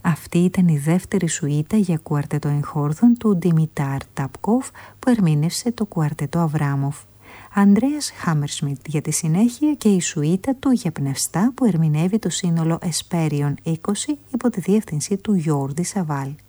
Αυτή ήταν η δεύτερη σουίτα για κουαρτετό εγχόρδων του Ντιμιτάρ Ταπκόφ που ερμήνευσε το κουαρτετό Αβράμοφ. Ανδρέας Χάμερσμιτ για τη συνέχεια και η σουίτα του για πνευστά που ερμηνεύει το σύνολο Εσπέριον 20 υπό τη διεύθυνση του Γιόρντι Σαβάλ.